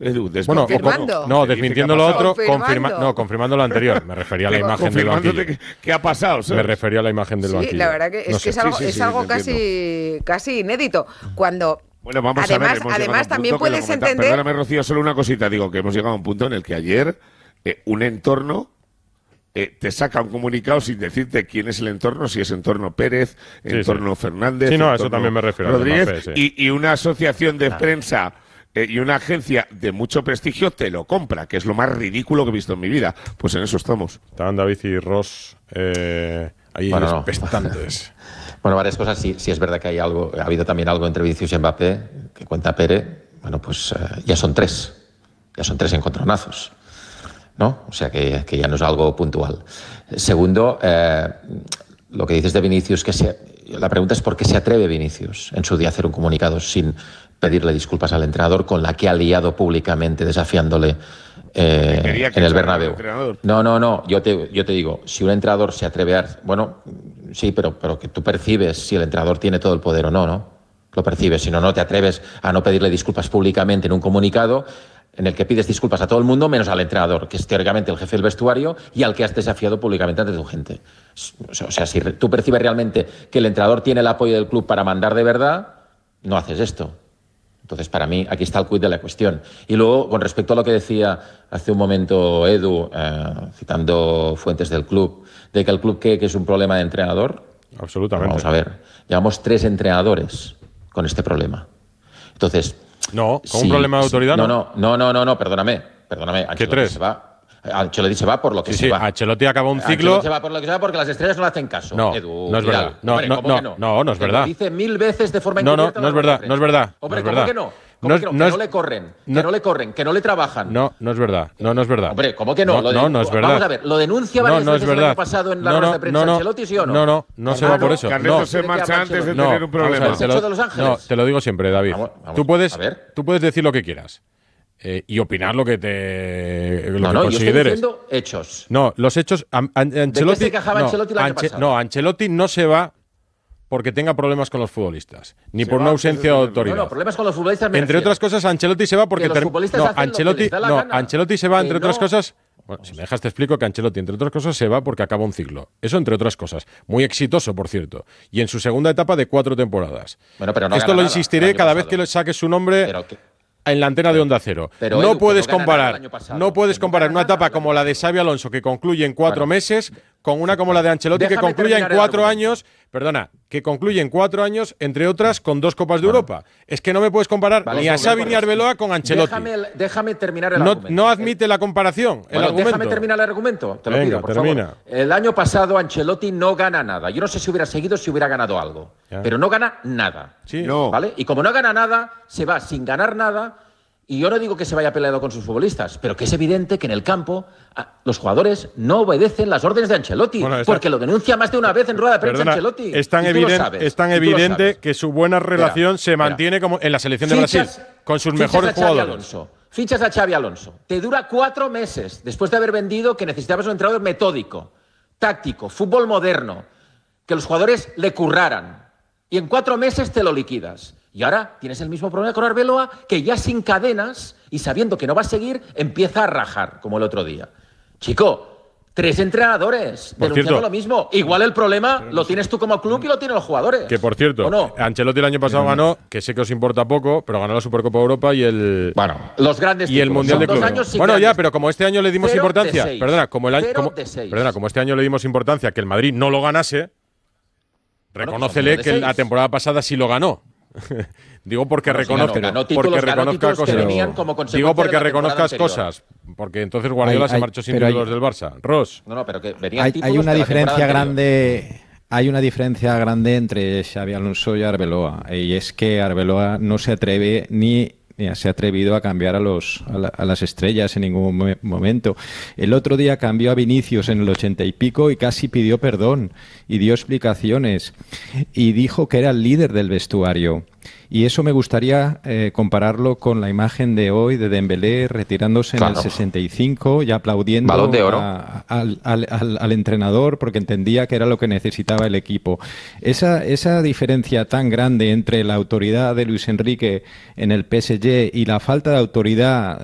Edu, Bueno, Confirmando. no, desmintiendo lo otro, Confirmando. confirmando lo anterior. Me refería a la imagen del banquillo. ¿Qué ha pasado? Me refería a la imagen del Sí, banquillo. la verdad que No es que sé. es algo casi inédito. Cuando Bueno, vamos además, a ver. Hemos llegado a además un también punto que lo puedes comenta- entender. Perdóname, Rocío, solo una cosita. Digo que hemos llegado a un punto en el que ayer un entorno te saca un comunicado sin decirte quién es el entorno, si es entorno Pérez, entorno Fernández. Sí, no, a eso entorno también me refiero. Rodríguez, Mbappé, sí. y una asociación de prensa y una agencia de mucho prestigio te lo compra, que es lo más ridículo que he visto en mi vida. Pues en eso estamos. Estaban David y Ross ahí expectantes. Bueno, varias cosas. Sí es verdad que ha habido también algo entre Vinicius y Mbappé, que cuenta Pérez. Bueno, pues ya son tres encontronazos, ¿no? O sea que ya no es algo puntual. Segundo, lo que dices de Vinicius, la pregunta es por qué se atreve Vinicius en su día a hacer un comunicado sin pedirle disculpas al entrenador, con la que ha liado públicamente desafiándole en el Bernabéu. No, yo te digo, si un entrenador se atreve a... Bueno, sí, pero que tú percibes si el entrenador tiene todo el poder o no, ¿no? Lo percibes, si no, no te atreves a no pedirle disculpas públicamente en un comunicado en el que pides disculpas a todo el mundo menos al entrenador, que es teóricamente el jefe del vestuario y al que has desafiado públicamente ante tu gente. O sea, si tú percibes realmente que el entrenador tiene el apoyo del club para mandar de verdad, no haces esto. Entonces, para mí, aquí está el quid de la cuestión. Y luego, con respecto a lo que decía hace un momento Edu, citando fuentes del club, de que el club que es un problema de entrenador. Absolutamente. Vamos a ver, llevamos 3 entrenadores con este problema. Entonces... No, ¿con un problema de autoridad? No, perdóname. ¿Qué 3? Ancelotti se va por lo que se va. Ancelotti acaba un ciclo. Ancelotti se va por lo que se va porque las estrellas no le hacen caso. No, Edu, no es verdad. Hombre, No es verdad. Lo dice 1000 veces de forma No encubierta. es verdad. Hombre, no es ¿cómo verdad. que no? ¿Cómo que no le corren, que no le trabajan. No es verdad. No es verdad. Hombre, ¿cómo que no? No es verdad. Vamos a ver, ¿lo denuncia varias veces el año pasado en la rueda de prensa Ancelotti, sí o no? No se va por eso. Carleto se marcha antes de tener un problema. ¿El techo de Los Ángeles? No, te lo digo siempre, David. Vamos, Tú puedes decir lo que quieras. Y opinar lo que yo estoy consideres. diciendo hechos. No, los hechos. Ancelotti, ¿De qué se quejaba Ancelotti el año pasado? No, Ancelotti no se va porque tenga problemas con los futbolistas, ni por una ausencia de autoridad. No, problemas con los futbolistas. Entre otras cosas, Ancelotti se va porque los futbolistas hacen lo que les da la gana. Ancelotti se va, entre Que otras no. cosas. Bueno, si me dejas te explico que Ancelotti, entre otras cosas, se va porque acaba un ciclo. Eso, entre otras cosas. Muy exitoso, por cierto. Y en su segunda etapa de 4 temporadas. Bueno, pero no Esto gana lo nada insistiré el año cada vez pasado. que le saques su nombre en la antena de Onda Cero. Pero, no Edu, puedes que no gana nada el comparar, año pasado. no puedes Que no comparar gana una nada etapa el año como la de Xabi Alonso, que concluye en 4 meses, con una como la de Ancelotti, que Déjame concluye en terminar el 4 argumento. años. Perdona, que concluye en 4 años, entre otras, con 2 Copas de Europa. Es que no me puedes comparar ni a Xavi ni a Arbeloa con Ancelotti. Déjame terminar el No, argumento. no admite la comparación. El Bueno, argumento. déjame terminar el argumento. Te lo Venga, pido, por termina. favor. El año pasado Ancelotti no gana nada. Yo no sé si hubiera seguido, si hubiera ganado algo. Ya. Pero no gana nada. Sí. No. ¿Vale? Y como no gana nada, se va sin ganar nada. Y yo no digo que se vaya peleado con sus futbolistas, pero que es evidente que en el campo los jugadores no obedecen las órdenes de Ancelotti, Bueno, porque lo denuncia más de una vez en rueda de prensa Perdona, Ancelotti. es tan Y tú lo sabes, evidente, es tan y tú lo evidente sabes. que su buena relación se mantiene como en la selección de Brasil, con sus mejores a Xavi jugadores. Alonso. Fichas a Xavi Alonso. Te dura 4 meses después de haber vendido que necesitabas un entrenador metódico, táctico, fútbol moderno, que los jugadores le curraran. Y en 4 meses te lo liquidas. Y ahora tienes el mismo problema con Arbeloa, que ya sin cadenas y sabiendo que no va a seguir, empieza a rajar, como el otro día. Chico, 3 entrenadores Por denunciando cierto, lo mismo. Igual el problema lo tienes tú como club y lo tienen los jugadores. Que por cierto, ¿O no? Ancelotti el año pasado ganó, que sé que os importa poco, pero ganó la Supercopa de Europa y el Los grandes y el títulos. Mundial de Son 2 Clubes. años sin Bueno, ya, grandes pero como este año le dimos 0 de importancia, 6. perdona, como el año 0 de 6. perdona, como este año le dimos importancia que el Madrid no lo ganase, reconócele pues que la temporada pasada sí lo ganó. Digo porque reconozca, ganó títulos, porque ganó reconozca títulos que cosas. venían como consecuencia Digo porque de la temporada reconozcas anterior. cosas, porque entonces Guardiola se marchó sin títulos del Barça. Ross. No, pero que venían Hay títulos una de la diferencia temporada anterior. grande. Hay una diferencia grande entre Xabi Alonso y Arbeloa, y es que Arbeloa no se atreve ni se ha atrevido a cambiar a las estrellas en ningún momento. El otro día cambió a Vinicius en el 80 y pico y casi pidió perdón y dio explicaciones y dijo que era el líder del vestuario. Y eso me gustaría compararlo con la imagen de hoy de Dembélé retirándose en el 65 y aplaudiendo Balón de oro. al entrenador porque entendía que era lo que necesitaba el equipo. Esa diferencia tan grande entre la autoridad de Luis Enrique en el PSG y la falta de autoridad